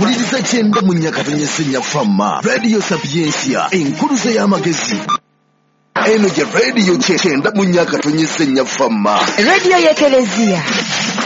mpuliriza kyenda mu Nyakatonye Ssenyafamma Radio Sapiensia enkuluze y'amagezi. Eno gye Radio kyenda mu Nyakatonye Ssenyafamma. Radio y'Ekelezia.